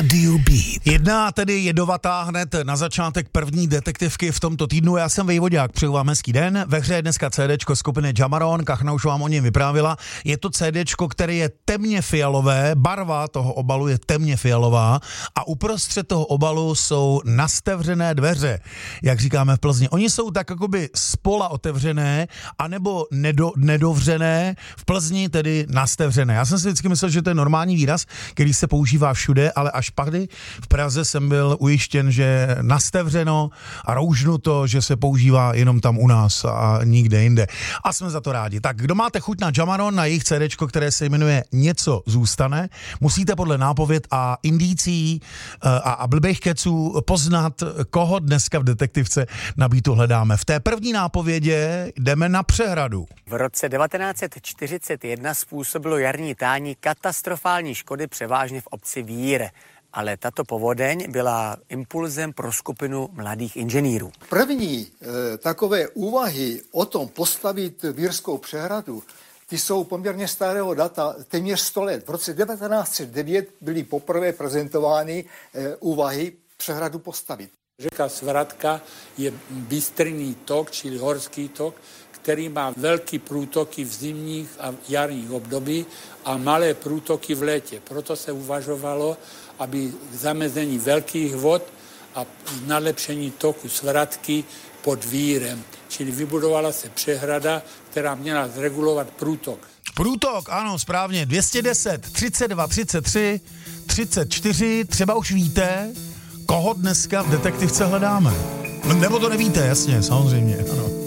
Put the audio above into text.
Radio Beat. Jedna tedy jedovatá hned na začátek první detektivky v tomto týdnu. Já jsem Vejvodák, přeju vám hezký den. Ve hře je dneska CDčko skupiny Jamaron, Kachna už vám o něm vyprávila. Je to CDčko, které je temně fialové, barva toho obalu je temně fialová a uprostřed toho obalu jsou nastevřené dveře, jak říkáme v Plzni. Oni jsou tak jakoby spola otevřené, anebo nedovřené, v Plzni tedy nastevřené. Já jsem si vždycky myslel, že to je normální výraz, který se používá všude, ale až tady v Praze jsem byl ujištěn, že nastevřeno a roužnuto, že se používá jenom tam u nás a nikde jinde. A jsme za to rádi. Tak kdo máte chuť na Jamaron, na jejich CDčko, které se jmenuje Něco zůstane, musíte podle nápověd a indicí a blbých keců poznat, koho dneska v detektivce na Beatu hledáme. V té první nápovědě jdeme na přehradu. V roce 1941 způsobilo jarní tání katastrofální škody převážně v obci Vír. Ale tato povodeň byla impulzem pro skupinu mladých inženýrů. První takové úvahy o tom postavit Vírskou přehradu, ty jsou poměrně starého data, téměř 100 let. V roce 1909 byly poprvé prezentovány úvahy přehradu postavit. Řeka Svratka je bystrinný tok, čili horský tok, který má velký průtoky v zimních a jarních období a malé průtoky v létě. Proto se uvažovalo, aby k zamezení velkých vod a nalepšení toku Svratky pod Vírem. Čili vybudovala se přehrada, která měla zregulovat průtok. Průtok, ano, správně, 210, 32, 33, 34, třeba už víte, koho dneska v detektivce hledáme. Nebo to nevíte, jasně, samozřejmě, ano.